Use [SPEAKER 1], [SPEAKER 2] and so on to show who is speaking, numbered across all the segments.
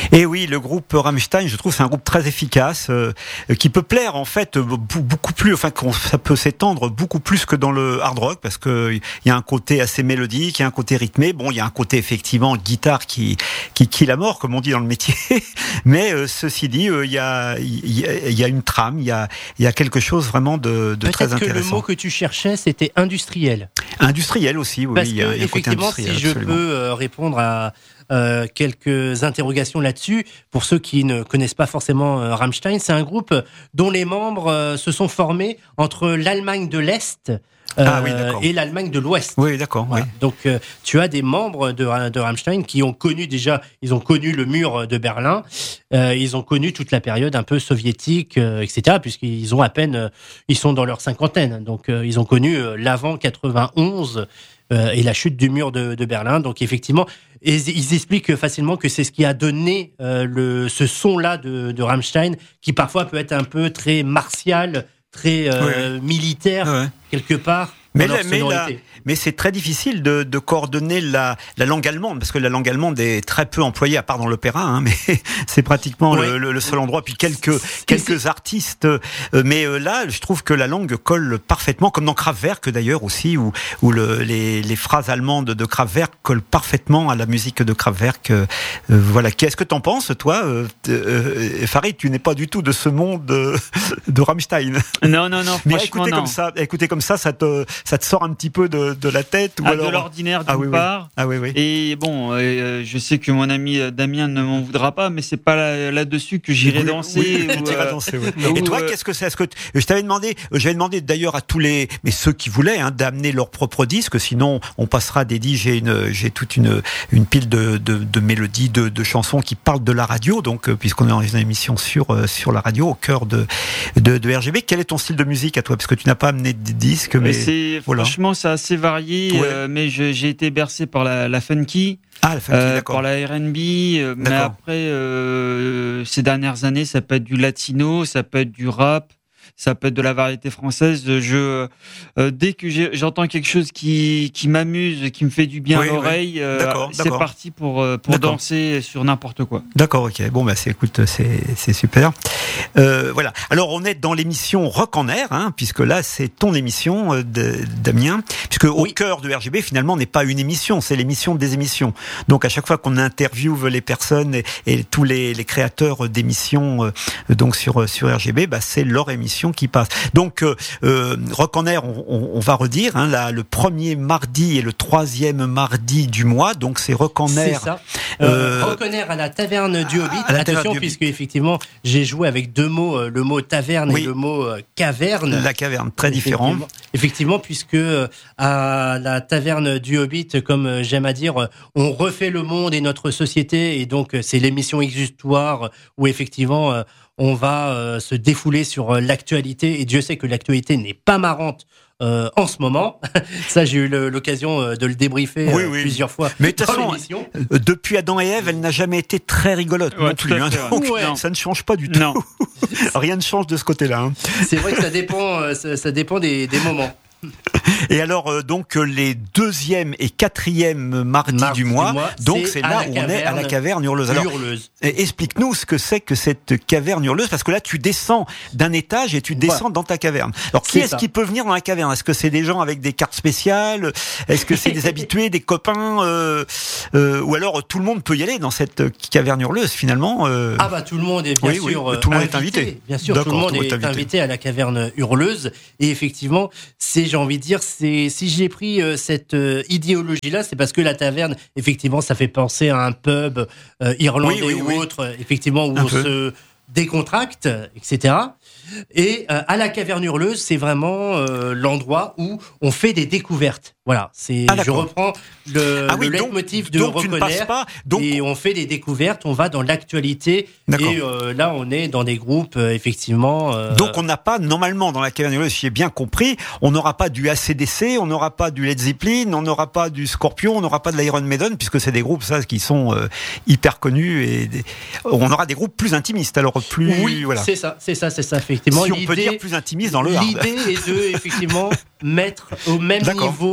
[SPEAKER 1] Et oui, le groupe Rammstein, je trouve, c'est un groupe très efficace, qui peut plaire en fait beaucoup plus, enfin, ça peut s'étendre beaucoup plus que dans le hard rock, parce que il y a un côté assez mélodique, il y a un côté rythmé. Bon, il y a un côté effectivement guitare qui la mort, comme on dit dans le métier. Mais ceci dit, il y a une trame, il y a quelque chose vraiment de très intéressant.
[SPEAKER 2] Peut-être que le mot que tu cherchais, c'était industriel.
[SPEAKER 1] Industriel aussi, oui.
[SPEAKER 2] Parce
[SPEAKER 1] il y a
[SPEAKER 2] que,
[SPEAKER 1] un côté
[SPEAKER 2] effectivement,
[SPEAKER 1] industriel,
[SPEAKER 2] si je
[SPEAKER 1] absolument.
[SPEAKER 2] peux répondre à quelques interrogations là-dessus, pour ceux qui ne connaissent pas forcément Rammstein, c'est un groupe dont les membres se sont formés entre l'Allemagne de l'Est et l'Allemagne de l'Ouest.
[SPEAKER 1] Oui, d'accord.
[SPEAKER 2] Voilà.
[SPEAKER 1] Oui.
[SPEAKER 2] Donc, tu as des membres de Rammstein qui ont connu ils ont connu le mur de Berlin, ils ont connu toute la période un peu soviétique, etc., puisqu'ils ont ils sont dans leur cinquantaine. Donc, ils ont connu l'avant 91 et la chute du mur de Berlin. Donc, effectivement, ils expliquent facilement que c'est ce qui a donné ce son-là de Rammstein, qui parfois peut être un peu très martial, très militaire, quelque part.
[SPEAKER 1] Mais c'est très difficile de coordonner la langue allemande, parce que la langue allemande est très peu employée, à part dans l'opéra, mais c'est pratiquement le seul endroit. Puis quelques artistes, mais là, je trouve que la langue colle parfaitement, comme dans Kraftwerk d'ailleurs aussi, où les phrases allemandes de Kraftwerk collent parfaitement à la musique de Kraftwerk. Voilà. Qu'est-ce que t'en penses, toi, Farid? Tu n'es pas du tout de ce monde de Rammstein.
[SPEAKER 3] Non.
[SPEAKER 1] Mais écouter comme ça, ça te sort un petit peu de la tête, ou alors
[SPEAKER 3] de l'ordinaire d'une part.
[SPEAKER 1] Oui.
[SPEAKER 3] Et bon, je sais que mon ami Damien ne m'en voudra pas, mais c'est pas là-dessus que j'irai danser.
[SPEAKER 1] Et toi, qu'est-ce que c'est? J'avais demandé d'ailleurs à tous mais ceux qui voulaient, d'amener leur propre disque, sinon on passera dédié. J'ai toute une pile de mélodies, de chansons qui parlent de la radio, donc puisqu'on est dans une émission sur la radio, au cœur de RGB. Quel est ton style de musique à toi? Parce que tu n'as pas amené de disque, mais
[SPEAKER 3] franchement, c'est assez varié, mais j'ai été bercé par la funky, par la R&B, mais après, ces dernières années, ça peut être du latino, ça peut être du rap, ça peut être de la variété française. Dès que j'entends quelque chose qui m'amuse, qui me fait du bien à l'oreille, c'est parti pour danser sur n'importe quoi.
[SPEAKER 1] D'accord, ok. Bon, c'est super. Voilà. Alors, on est dans l'émission Rock en Air, puisque là, c'est ton émission, Damien, puisque au cœur de RGB, finalement, n'est pas une émission, c'est l'émission des émissions. Donc, à chaque fois qu'on interviewe les personnes et tous les créateurs d'émissions, donc sur RGB, c'est leur émission qui passe. Donc, Rock en Air, on va redire, le premier mardi et le troisième mardi du mois. Donc, c'est Rock en Air.
[SPEAKER 2] C'est ça. Rock en Air à la Taverne du Hobbit. Attention, puisque effectivement, j'ai joué avec deux mots, le mot taverne et le mot caverne.
[SPEAKER 1] La caverne, très différent.
[SPEAKER 2] Effectivement, puisque à la Taverne du Hobbit, comme j'aime à dire, on refait le monde et notre société, et donc c'est l'émission exutoire où effectivement on va se défouler sur l'actualité, et Dieu sait que l'actualité n'est pas marrante en ce moment. Ça, j'ai eu l'occasion de le débriefer plusieurs fois.
[SPEAKER 1] Mais de toute façon, depuis Adam et Ève, elle n'a jamais été très rigolote non plus. Donc, ça ne change pas du tout.
[SPEAKER 3] Non.
[SPEAKER 1] Rien ne change de ce côté-là.
[SPEAKER 2] C'est vrai que ça dépend des moments.
[SPEAKER 1] Et alors, donc, les deuxième et quatrième mardi du mois, donc c'est là où on est à la caverne hurleuse. Alors, explique-nous ce que c'est que cette caverne hurleuse, parce que là, tu descends d'un étage et tu descends dans ta caverne. Alors, qui est-ce qui peut venir dans la caverne? Est-ce que c'est des gens avec des cartes spéciales? Est-ce que c'est des habitués, des copains, ou alors tout le monde peut y aller dans cette caverne hurleuse, finalement?
[SPEAKER 2] Tout le monde est bien sûr
[SPEAKER 1] tout le monde est invité.
[SPEAKER 2] Bien sûr, tout le monde est invité à la caverne hurleuse. Et effectivement, j'ai envie de dire, si j'ai pris cette idéologie-là, c'est parce que la taverne, effectivement, ça fait penser à un pub irlandais ou autre, effectivement, où on se décontracte, etc. Et à la caverne hurleuse, c'est vraiment l'endroit où on fait des découvertes. Voilà, je reprends le leitmotiv de Rock en Air, et on fait des découvertes, on va dans l'actualité, et là on est dans des groupes effectivement.
[SPEAKER 1] Donc on n'a pas, normalement dans la caverne hurleuse, si j'ai bien compris, on n'aura pas du AC/DC, on n'aura pas du Led Zeppelin, on n'aura pas du Scorpion, on n'aura pas de l'Iron Maiden, puisque c'est des groupes qui sont hyper connus, et on aura des groupes plus intimistes, alors plus.
[SPEAKER 2] Oui, voilà. C'est ça, effectivement.
[SPEAKER 1] Si on peut dire plus intimiste dans le hard.
[SPEAKER 2] L'idée est de effectivement mettre au même niveau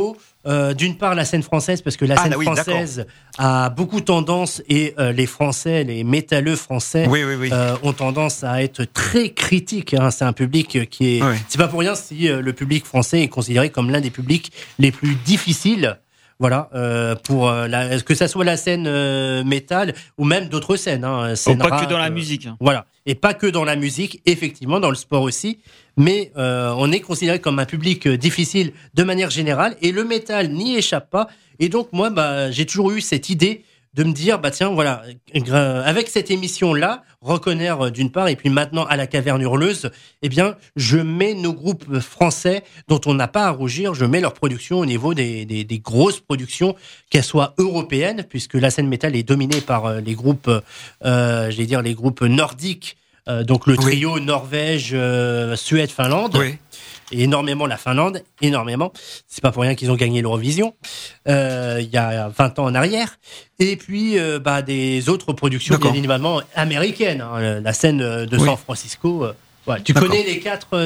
[SPEAKER 2] d'une part la scène française, parce que la scène française a beaucoup tendance, et les Français, les métalleux français ont tendance à être très critiques. Hein. C'est un public qui est... C'est pas pour rien si le public français est considéré comme l'un des publics les plus difficiles. Voilà, pour que ça soit la scène métal ou même d'autres scènes. Hein,
[SPEAKER 3] pas que dans la musique.
[SPEAKER 2] Voilà, et pas que dans la musique, effectivement, dans le sport aussi. Mais on est considéré comme un public difficile de manière générale, et le métal n'y échappe pas. Et donc moi, j'ai toujours eu cette idée de me dire, tiens, voilà, avec cette émission-là, Rock on Air d'une part, et puis maintenant à la Caverne Hurleuse, eh bien, je mets nos groupes français dont on n'a pas à rougir, je mets leur production au niveau des grosses productions, qu'elles soient européennes, puisque la scène métal est dominée par les groupes, les groupes nordiques, donc le trio Norvège, Suède, Finlande. Oui. Et énormément la Finlande, énormément. C'est pas pour rien qu'ils ont gagné l'Eurovision il y a 20 ans en arrière. Et puis des autres productions bien évidemment américaines. Hein, la scène de San Francisco. Voilà. Tu connais les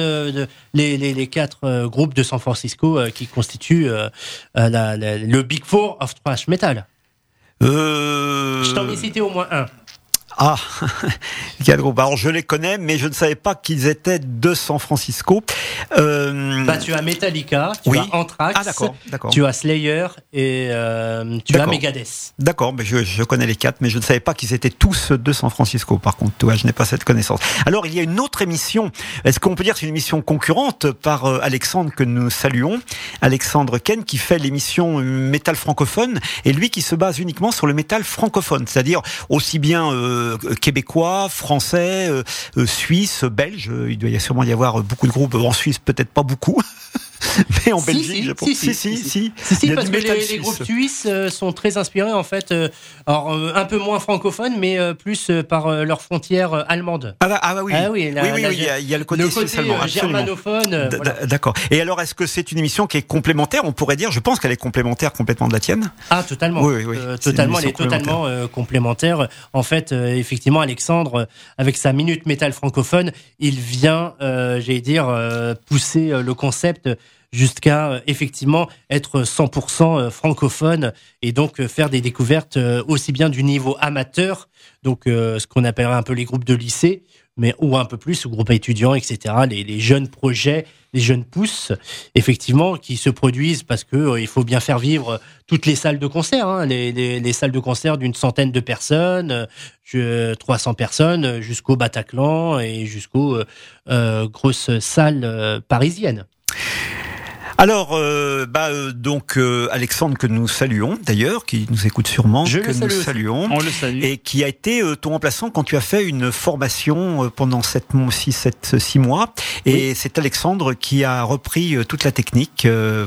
[SPEAKER 2] quatre groupes de San Francisco qui constituent le Big Four of Thrash Metal. Je t'en ai cité au moins un.
[SPEAKER 1] Ah, quel groupe. Alors je les connais, mais je ne savais pas qu'ils étaient de San Francisco.
[SPEAKER 2] Tu as Metallica, tu as Anthrax, d'accord. Tu as Slayer et tu as Megadeth.
[SPEAKER 1] D'accord, mais je connais les quatre, mais je ne savais pas qu'ils étaient tous de San Francisco. Par contre, toi, je n'ai pas cette connaissance. Alors il y a une autre émission. Est-ce qu'on peut dire que c'est une émission concurrente par Alexandre que nous saluons, Alexandre Ken, qui fait l'émission métal francophone, et lui qui se base uniquement sur le métal francophone, c'est-à-dire aussi bien québécois, français, suisse, belge. Il doit sûrement y avoir beaucoup de groupes en Suisse, peut-être pas beaucoup. Mais en Belgique, je pense. Si,
[SPEAKER 2] parce que les groupes suisses sont très inspirés, en fait, un peu moins francophones, mais plus par leurs frontières allemandes.
[SPEAKER 1] Oui, il y a le côté
[SPEAKER 2] germanophone.
[SPEAKER 1] Voilà. D'accord. Et alors, est-ce que c'est une émission qui est complémentaire? On pourrait dire, je pense qu'elle est complémentaire complètement de la tienne.
[SPEAKER 2] Ah, totalement.
[SPEAKER 1] Oui.
[SPEAKER 2] Totalement, elle est totalement complémentaire. En fait, effectivement, Alexandre, avec sa minute métal francophone, il vient, pousser le concept jusqu'à effectivement être 100% francophone, et donc faire des découvertes aussi bien du niveau amateur, donc ce qu'on appellerait un peu les groupes de lycée, mais ou un peu plus groupes étudiants, etc. Les jeunes projets, les jeunes pousses, effectivement, qui se produisent parce que il faut bien faire vivre toutes les salles de concert, hein, les salles de concert d'une centaine de personnes, 300 personnes, jusqu'au Bataclan et jusqu'aux grosses salles parisiennes.
[SPEAKER 1] Alors, Alexandre, que nous saluons d'ailleurs, qui nous écoute sûrement, nous saluons,
[SPEAKER 3] on le salue,
[SPEAKER 1] et qui a été ton remplaçant quand tu as fait une formation pendant 6 mois. Et c'est Alexandre qui a repris toute la technique,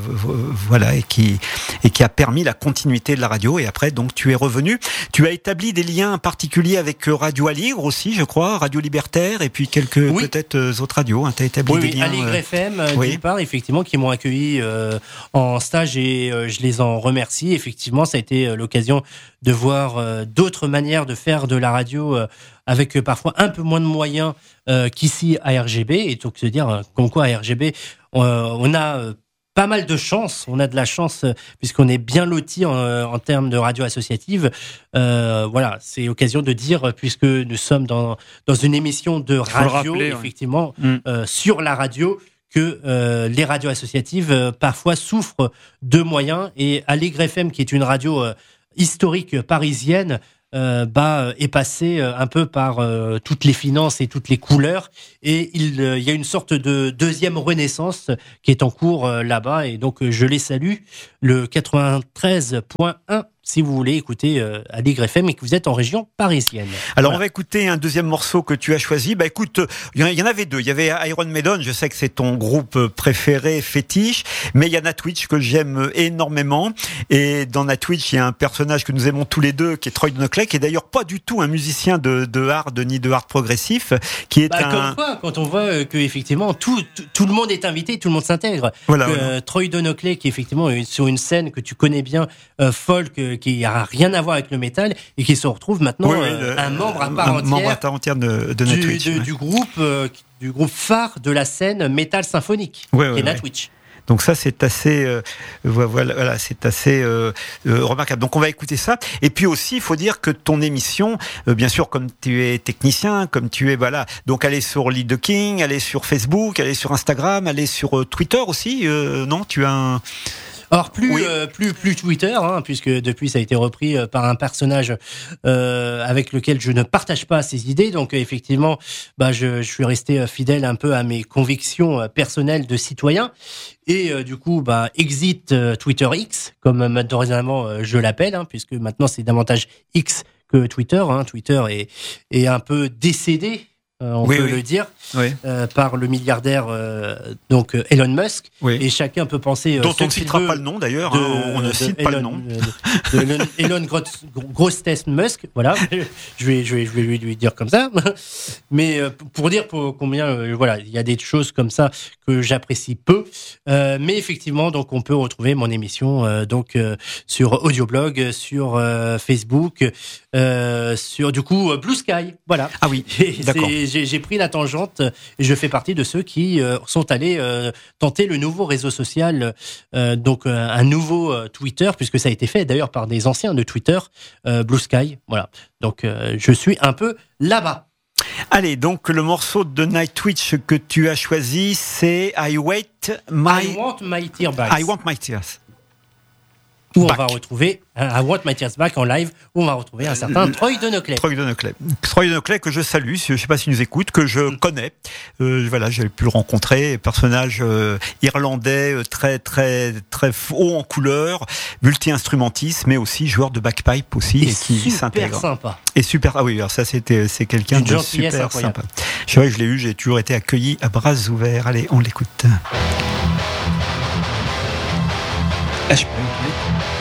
[SPEAKER 1] et qui a permis la continuité de la radio. Et après, donc, tu es revenu. Tu as établi des liens particuliers avec Radio Aligre aussi, je crois, Radio Libertaire, et puis quelques peut-être autres radios. Hein, tu as établi des liens.
[SPEAKER 2] Aligre FM, d'une part, effectivement, qui m'ont accueilli en stage, et je les en remercie. Effectivement, ça a été l'occasion de voir d'autres manières de faire de la radio avec parfois un peu moins de moyens qu'ici à RGB, et donc se dire comme quoi à RGB on a pas mal de chance, on a de la chance puisqu'on est bien loti en termes de radio associative. C'est l'occasion de dire, puisque nous sommes dans une émission de radio, effectivement, sur la radio, que les radios associatives parfois souffrent de moyens, et Aligre FM, qui est une radio historique parisienne, est passé un peu par toutes les finances et toutes les couleurs, et il y a une sorte de deuxième renaissance qui est en cours là-bas, et donc je les salue. Le 93.1, si vous voulez écouter Aligre FM et que vous êtes en région parisienne.
[SPEAKER 1] Alors on va écouter un deuxième morceau que tu as choisi. Écoute, il y en avait deux. Il y avait Iron Maiden, je sais que c'est ton groupe préféré, fétiche, mais il y a Nightwish que j'aime énormément, et dans Nightwish il y a un personnage que nous aimons tous les deux, qui est Troy Donoclay, qui est d'ailleurs pas du tout un musicien de hard ni de hard progressif, qui est
[SPEAKER 2] comme quoi, quand on voit que effectivement tout le monde est invité, tout le monde s'intègre. Troy Donoclay, qui effectivement est sur une scène que tu connais bien, folk, qui n'a rien à voir avec le métal, et qui se retrouve maintenant un membre à part entière
[SPEAKER 1] de Nightwish,
[SPEAKER 2] du groupe phare de la scène métal symphonique, qui est Nightwish.
[SPEAKER 1] Donc ça, c'est assez, voilà, c'est assez remarquable. Donc on va écouter ça. Et puis aussi, il faut dire que ton émission, bien sûr, comme tu es technicien, comme tu es, voilà, donc elle est sur Lead the King, elle est sur Facebook, elle est sur Instagram, elle est sur Twitter aussi. Non, tu as un...
[SPEAKER 2] Alors plus Twitter, hein, puisque depuis ça a été repris par un personnage avec lequel je ne partage pas ses idées. Donc effectivement, je suis resté fidèle un peu à mes convictions personnelles de citoyen. Et du coup, exit Twitter X, comme dorénavant je l'appelle, hein, puisque maintenant c'est davantage X que Twitter. Hein. Twitter est un peu décédé. On peut le dire, par le milliardaire donc Elon Musk.
[SPEAKER 1] Oui.
[SPEAKER 2] Et chacun peut penser...
[SPEAKER 1] dont on ne citera pas le nom d'ailleurs, on ne cite pas le nom.
[SPEAKER 2] Elon Grosse-Test Musk, voilà, je vais lui dire comme ça. Mais pour dire combien, voilà, il y a des choses comme ça que j'apprécie peu. Mais effectivement, donc on peut retrouver mon émission sur Audioblog, sur Facebook, sur du coup Blue Sky, voilà.
[SPEAKER 1] Ah oui, d'accord.
[SPEAKER 2] J'ai pris la tangente et je fais partie de ceux qui sont allés tenter le nouveau réseau social, donc un nouveau Twitter, puisque ça a été fait d'ailleurs par des anciens de Twitter, Blue Sky. Voilà. Donc je suis un peu là-bas.
[SPEAKER 1] Allez, donc le morceau de Nightwish que tu as choisi, c'est I Want My Tears Back. I Want My Tears.
[SPEAKER 2] Où on va retrouver I Want My Tears Back en live, où on va retrouver un certain Troy Donoclay.
[SPEAKER 1] Troy Donoclay que je salue, je ne sais pas s'il nous écoute, que je connais. Voilà, j'ai pu le rencontrer, personnage irlandais très très très haut en couleur, multi-instrumentiste, mais aussi joueur de bagpipe aussi, et qui s'intègre.
[SPEAKER 2] Super sympa.
[SPEAKER 1] Et super. Ah oui, alors ça c'est quelqu'un de super incroyable. Sympa. C'est vrai que je l'ai eu, j'ai toujours été accueilli à bras ouverts. Allez, on l'écoute.
[SPEAKER 3] Ah, je peux.